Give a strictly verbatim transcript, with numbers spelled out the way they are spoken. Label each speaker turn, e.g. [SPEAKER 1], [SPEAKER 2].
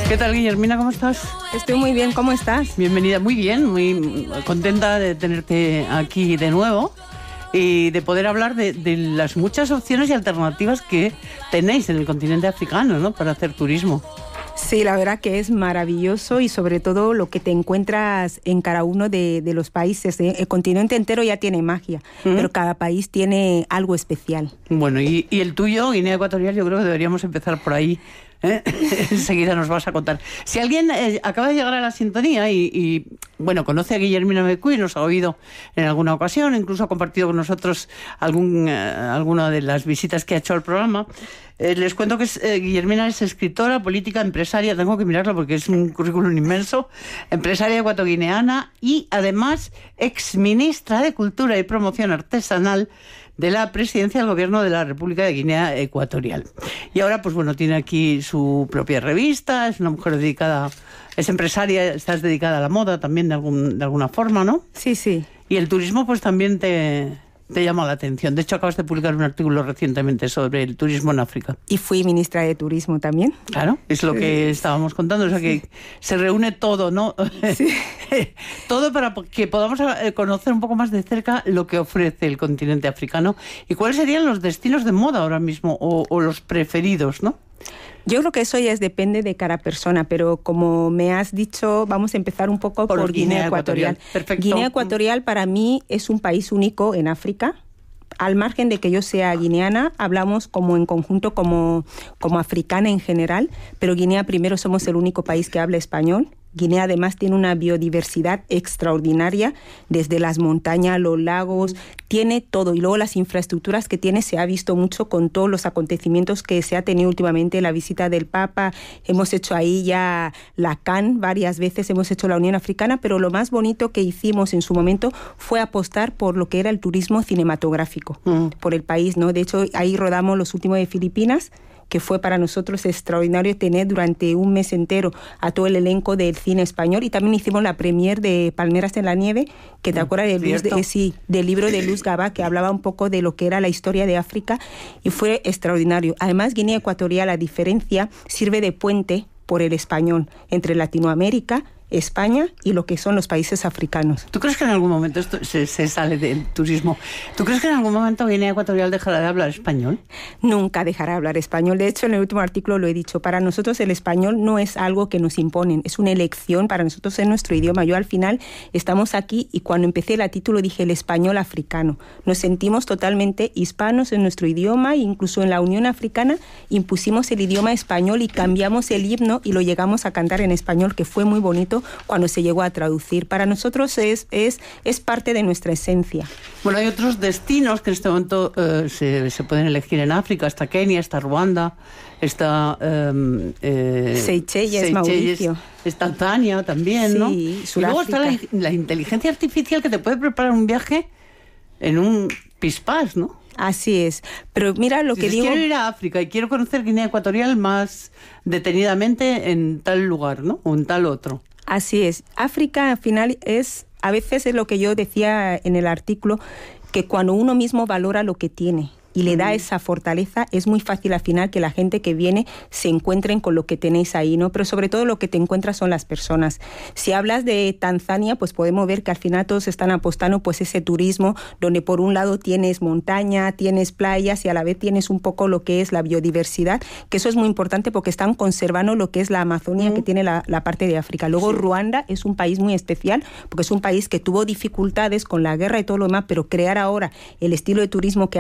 [SPEAKER 1] ¿Qué tal, Guillermina? ¿Cómo estás?
[SPEAKER 2] Estoy muy bien, ¿cómo estás?
[SPEAKER 1] Bienvenida, muy bien, muy contenta de tenerte aquí de nuevo y de poder hablar de, de las muchas opciones y alternativas que tenéis en el continente africano, ¿no?, para hacer turismo.
[SPEAKER 2] Sí, la verdad que es maravilloso y sobre todo lo que te encuentras en cada uno de, de los países. El continente entero ya tiene magia, uh-huh. pero cada país tiene algo especial.
[SPEAKER 1] Bueno, y, y el tuyo, Guinea Ecuatorial, yo creo que deberíamos empezar por ahí. ¿Eh? Enseguida nos vas a contar. Si alguien eh, acaba de llegar a la sintonía y, y bueno, conoce a Guillermina Mecuy, nos ha oído en alguna ocasión, incluso ha compartido con nosotros algún, eh, alguna de las visitas que ha hecho al programa, eh, les cuento que es, eh, Guillermina es escritora, política, empresaria, tengo que mirarlo porque es un currículum inmenso, empresaria ecuatoguineana y además exministra de Cultura y Promoción Artesanal de la presidencia del Gobierno de la República de Guinea Ecuatorial. Y ahora, pues bueno, tiene aquí su propia revista, es una mujer dedicada, es empresaria, estás dedicada a la moda también de, algún, de alguna forma, ¿no?
[SPEAKER 2] Sí, sí.
[SPEAKER 1] Y el turismo pues también te, te llama la atención. De hecho, acabas de publicar un artículo recientemente sobre el turismo en África.
[SPEAKER 2] Y fui ministra de Turismo también.
[SPEAKER 1] Claro, es lo que estábamos contando, o sea que sí. Se reúne todo, ¿no? Sí. Todo para que podamos conocer un poco más de cerca lo que ofrece el continente africano y cuáles serían los destinos de moda ahora mismo o, o los preferidos, ¿no?
[SPEAKER 2] Yo creo que eso ya es, depende de cada persona, pero como me has dicho, vamos a empezar un poco por, por Guinea, Guinea Ecuatorial. Ecuatorial. Perfecto. Guinea Ecuatorial para mí es un país único en África. Al margen de que yo sea guineana, hablamos como en conjunto, como, como africana en general, pero Guinea primero somos el único país que habla español. Guinea además tiene una biodiversidad extraordinaria, desde las montañas, los lagos, tiene todo. Y luego las infraestructuras que tiene se ha visto mucho con todos los acontecimientos que se ha tenido últimamente, la visita del Papa, hemos hecho ahí ya la C A N varias veces, hemos hecho la Unión Africana, pero lo más bonito que hicimos en su momento fue apostar por lo que era el turismo cinematográfico, mm. por el país, ¿no? De hecho, ahí rodamos los últimos de Filipinas, que fue para nosotros extraordinario tener durante un mes entero a todo el elenco del cine español, y también hicimos la premier de Palmeras en la Nieve, que te acuerdas de Luz, de, sí, del libro de Luz Gabá, que hablaba un poco de lo que era la historia de África, y fue extraordinario. Además, Guinea Ecuatorial, a diferencia, sirve de puente por el español entre Latinoamérica, España y lo que son los países africanos.
[SPEAKER 1] ¿Tú crees que en algún momento esto se, se sale del turismo? ¿Tú crees que en algún momento Guinea Ecuatorial dejará de hablar español?
[SPEAKER 2] Nunca dejará de hablar español. De hecho, en el último artículo lo he dicho. Para nosotros el español no es algo que nos imponen, es una elección. Para nosotros es nuestro idioma. Yo al final estamos aquí y cuando empecé el título dije el español africano. Nos sentimos totalmente hispanos en nuestro idioma e incluso en la Unión Africana impusimos el idioma español y cambiamos el himno y lo llegamos a cantar en español, que fue muy bonito cuando se llegó a traducir. Para nosotros es, es, es parte de nuestra esencia.
[SPEAKER 1] Bueno, hay otros destinos que en este momento uh, se, se pueden elegir en África. Está Kenia, está Ruanda, está um, eh,
[SPEAKER 2] Seychelles, Mauricio.
[SPEAKER 1] Está Tanzania también,
[SPEAKER 2] sí,
[SPEAKER 1] ¿no?
[SPEAKER 2] Sudáfrica.
[SPEAKER 1] Y luego está la, la inteligencia artificial que te puede preparar un viaje en un pispás, ¿no?
[SPEAKER 2] Así es, pero mira lo
[SPEAKER 1] si
[SPEAKER 2] que digo...
[SPEAKER 1] Quiero ir a África y quiero conocer Guinea Ecuatorial más detenidamente en tal lugar, ¿no? O en tal otro.
[SPEAKER 2] Así es. África al final es, a veces es lo que yo decía en el artículo, que cuando uno mismo valora lo que tiene y le da esa fortaleza, es muy fácil al final que la gente que viene se encuentren con lo que tenéis ahí, ¿no? Pero sobre todo lo que te encuentras son las personas. Si hablas de Tanzania, pues podemos ver que al final todos están apostando pues ese turismo donde por un lado tienes montaña, tienes playas y a la vez tienes un poco lo que es la biodiversidad, que eso es muy importante porque están conservando lo que es la Amazonia, mm. que tiene la, la parte de África. Luego sí. Ruanda es un país muy especial porque es un país que tuvo dificultades con la guerra y todo lo demás, pero crear ahora el estilo de turismo que